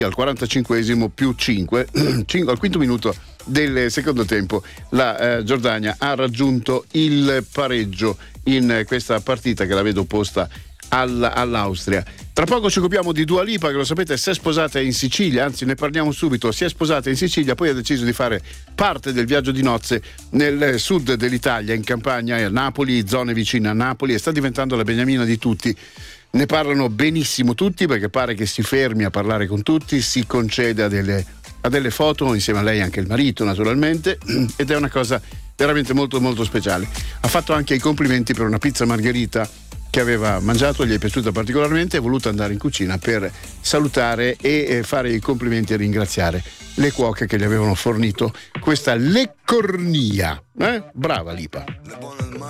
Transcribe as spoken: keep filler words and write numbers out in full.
al quarantacinquesimo più cinque, al quinto minuto del secondo tempo la eh, Giordania ha raggiunto il pareggio in questa partita che la vedo opposta all, all'Austria. Tra poco ci occupiamo di Dua Lipa, che lo sapete si è sposata in Sicilia, anzi ne parliamo subito, si è sposata in Sicilia, poi ha deciso di fare parte del viaggio di nozze nel sud dell'Italia, in Campania, a Napoli, zone vicine a Napoli, e sta diventando la beniamina di tutti. Ne parlano benissimo tutti, perché pare che si fermi a parlare con tutti, si concede a delle, a delle foto, insieme a lei anche il marito naturalmente, ed è una cosa veramente molto molto speciale. Ha fatto anche i complimenti per una pizza margherita che aveva mangiato, gli è piaciuta particolarmente, è voluto andare in cucina per salutare e fare i complimenti e ringraziare le cuoche che gli avevano fornito questa leccornia. Eh? Brava Lipa.